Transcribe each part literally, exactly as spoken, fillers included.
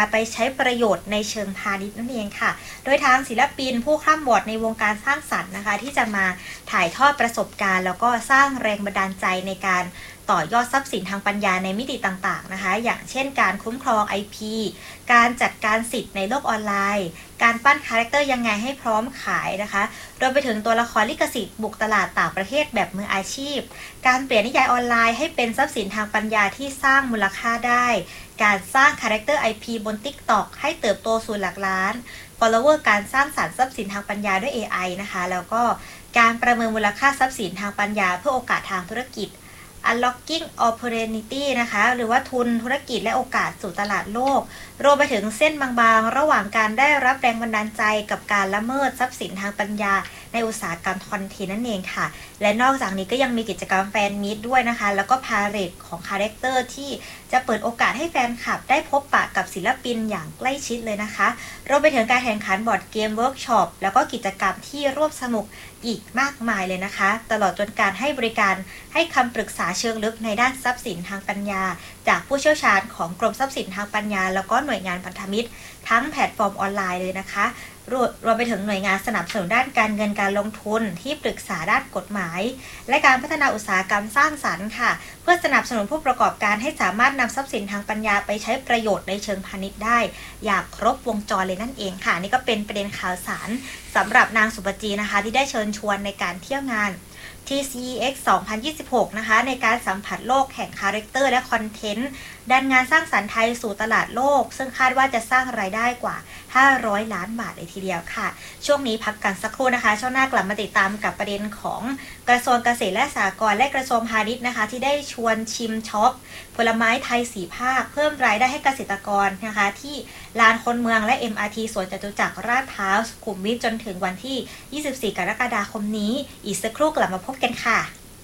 ไปใช้ประโยชน์ในเชิงพาณิชย์นั่นเองค่ะโดยทางศิลปินผู้คร่ำวอดในวงการสร้างสรรค์นะคะที่จะมาถ่ายทอดประสบการณ์แล้วก็สร้างแรงบันดาลใจในการต่อยอดทรัพย์สินทางปัญญาในมิติต่างๆนะคะอย่างเช่นการคุ้มครอง ไอ พี การจัดการสิทธิ์ในโลกออนไลน์การปั้นคาแรคเตอร์ยังไงให้พร้อมขายนะคะรวมไปถึงตัวละครลิขสิทธิ์บุกตลาดต่างประเทศแบบมืออาชีพการเปลี่ยนนิยายออนไลน์ให้เป็นทรัพย์สินทางปัญญาที่สร้างมูลค่าได้การสร้างคาแรคเตอร์ ไอ พี บน TikTok ให้เติบโตสู่หลักล้าน follower การสร้างสรรค์ทรัพย์สินทางปัญญาด้วย เอ ไอ นะคะแล้วก็การประเมินมูลค่าทรัพย์สินทางปัญญาเพื่อโอกาสทางธุรกิจUnlocking Opportunity นะคะหรือว่าทุนธุรกิจและโอกาสสู่ตลาดโลกรวมไปถึงเส้นบางๆระหว่างการได้รับแรงบันดาลใจกับการละเมิดทรัพย์สินทางปัญญาในอุตสาหกรรมคอนเทนต์นั่นเองค่ะและนอกจากนี้ก็ยังมีกิจกรรมแฟนมีตด้วยนะคะแล้วก็พาเหรดของคาแรคเตอร์ที่จะเปิดโอกาสให้แฟนคลับได้พบปะกับศิลปินอย่างใกล้ชิดเลยนะคะรวมไปถึงการแข่งขันบอร์ดเกมเวิร์กช็อปแล้วก็กิจกรรมที่ร่วมสนุกอีกมากมายเลยนะคะตลอดจนการให้บริการให้คำปรึกษาเชิงลึกในด้านทรัพย์สินทางปัญญาจากผู้เชี่ยวชาญของกรมทรัพย์สินทางปัญญาแล้วก็หน่วยงานพันธมิตรทั้งแพลตฟอร์มออนไลน์เลยนะคะรวมไปถึงหน่วยงานสนับสนุนด้านการเงินการลงทุนที่ปรึกษาด้านกฎหมายและการพัฒนาอุตสาหกรรมสร้างสรรค์ค่ะเพื่อสนับสนุนผู้ประกอบการให้สามารถนำทรัพย์สินทางปัญญาไปใช้ประโยชน์ในเชิงพาณิชย์ได้อย่างครบวงจรเลยนั่นเองค่ะนี่ก็เป็นประเด็นข่าวสารสำหรับนางสุปจีนะคะที่ได้เชิญชวนในการเที่ยวงาน ที ซี อี เอ็กซ์ สองพันยี่สิบหกนะคะในการสัมผัสโลกแห่งคาแรคเตอร์และคอนเทนต์ดันงานสร้างสรรค์ไทยสู่ตลาดโลกซึ่งคาดว่าจะสร้างรายได้กว่าห้าร้อยล้านบาทเลยทีเดียวค่ะช่วงนี้พักกันสักครู่นะคะช่วงหน้ากลับมาติดตามกับประเด็นของกระทรวงเกษตรและสหกรณ์และกระทรวงพาณิชย์นะคะที่ได้ชวนชิมช็อปผลไม้ไทยสี่ภาคเพิ่มรายได้ให้เกษตรกรนะคะที่ลานคนเมืองและ เอ็ม อาร์ ที สวนจตุจักรลาดพร้าวสุขุมวิทจนถึงวันที่ยี่สิบสี่กรกฎาคมนี้อีกสักครู่กลับมาพบกันค่ะ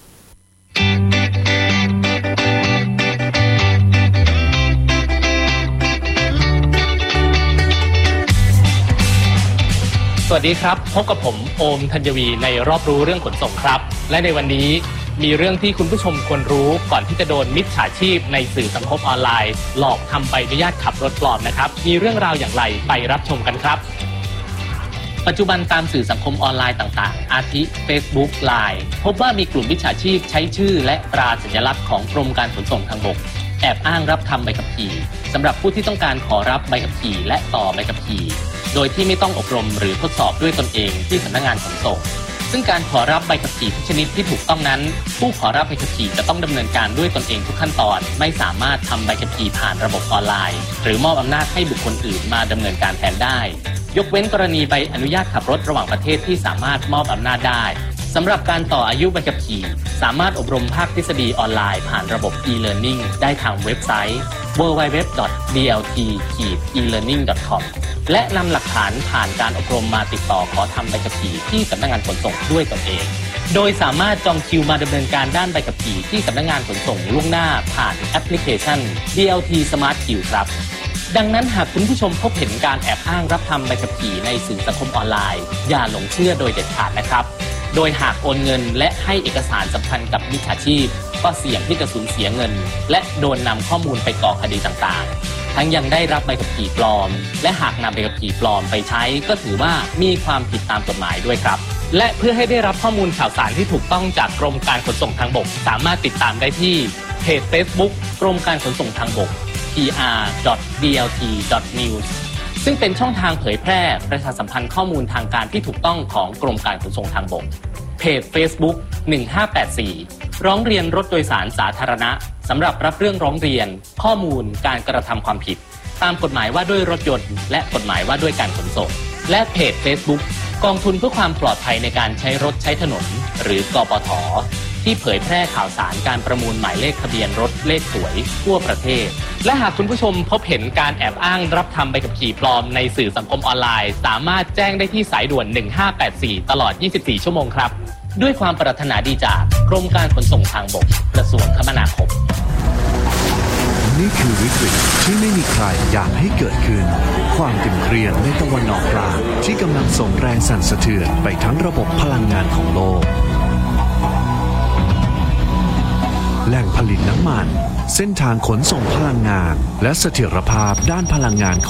สวัสดีครับพบกับผมโอมธัญวีในรอบรู้เรื่องขนส่งครับและในวันนี้มีเรื่องที่คุณผู้ชมควรรู้ก่อนที่จะโดนมิจฉาชีพในสื่อสังคมออนไลน์หลอกทำใบอนุญาตขับรถปลอมนะครับมีเรื่องราวอย่างไรไปรับชมกันครับปัจจุบันตามสื่อสังคมออนไลน์ต่างๆอาทิ Facebook ไลน์ พบว่ามีกลุ่มมิจฉาชีพใช้ชื่อและตราสัญลักษณ์ของกรมการขนส่งทางบกแอบอ้างรับทำใบขับขี่สำหรับผู้ที่ต้องการขอรับใบขับขี่และต่อใบขับขี่โดยที่ไม่ต้องอบรมหรือทดสอบด้วยตนเองที่สำนักงานขนส่งซึ่งการขอรับใบขับขี่ทุกชนิดที่ถูกต้องนั้นผู้ขอรับใบขับขี่จะต้องดำเนินการด้วยตนเองทุกขั้นตอนไม่สามารถทำใบขับขี่ผ่านระบบออนไลน์หรือมอบอำนาจให้บุคคลอื่นมาดำเนินการแทนได้ยกเว้นกรณีใบอนุญาตขับรถระหว่างประเทศที่สามารถมอบอำนาจได้สำหรับการต่ออายุใบขับขี่สามารถอบรมภาคทฤษฎีออนไลน์ผ่านระบบ e-learning ได้ทางเว็บไซต์ ดับเบิลยู ดับเบิลยู ดับเบิลยู ดอท ดี แอล ที อี เลอร์นิ่ง ดอท คอม และนำหลักฐานผ่านการอบรมมาติดต่อขอทำใบขับขี่ที่สำนักงานขนส่งด้วยตนเองโดยสามารถจองคิวมาดำเนินการด้านใบขับขี่ที่สำนักงานขนส่งล่วงหน้าผ่านแอปพลิเคชัน ดี แอล ที Smart Queue ครับดังนั้นหากคุณผู้ชมพบเห็นการแอบอ้างรับทำใบขับขี่ในสื่อสังคมออนไลน์อย่าหลงเชื่อโดยเด็ดขาดนะครับโดยหากโอนเงินและให้เอกสารสำคัญกับมิจฉาชีพก็เสี่ยงที่จะสูญเสียเงินและโดนนำข้อมูลไปก่อคดีต่างๆทั้งยังได้รับใบขับขี่ปลอมและหากนำใบขับขี่ปลอมไปใช้ก็ถือว่ามีความผิดตามกฎหมายด้วยครับและเพื่อให้ได้รับข้อมูลข่าวสารที่ถูกต้องจากกรมการขนส่งทางบกสามารถติดตามได้ที่เพจ Facebook กรมการขนส่งทางบก พี อาร์ ดอท ดี แอล ที ดอท นิวส์ ซึ่งเป็นช่องทางเผยแพร่ประชาสัมพันธ์ข้อมูลทางการที่ถูกต้องของกรมการขนส่งทางบกเพจ Facebook หนึ่งห้าแปดสี่ร้องเรียนรถโดยสารสาธารณะสำหรับรับเรื่องร้องเรียนข้อมูลการกระทำความผิดตามกฎหมายว่าด้วยรถยนต์และกฎหมายว่าด้วยการขนส่งและเพจ Facebook กองทุนเพื่อความปลอดภัยในการใช้รถใช้ถนนหรือกปท.ที่เผยแพร่ข่าวสารการประมูลหมายเลขทะเบียนรถเลขสวยทั่วประเทศและหากคุณผู้ชมพบเห็นการแอบอ้างรับทำใบขับขี่ปลอมในสื่อสังคมออนไลน์สามารถแจ้งได้ที่สายด่วนหนึ่งห้าแปดสี่ตลอดยี่สิบสี่ชั่วโมงครับด้วยความปรารถนาดีจากกรมการขนส่งทางบกกระทรวงคมนาคมนี่คือวิกฤตที่ไม่มีใครอยากให้เกิดขึ้นความตึงเครียดในตะวันออกกลางที่กำลังส่งแรงสั่นสะเทือนไปทั้งระบบพลังงานของโลกแหล่งผลิตน้ำมันเส้นทางขนส่งพลังงานและเสถียรภาพด้านพลังงาน